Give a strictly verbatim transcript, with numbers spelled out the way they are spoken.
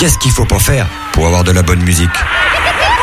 qu'est-ce qu'il faut pas faire pour avoir de la bonne musique?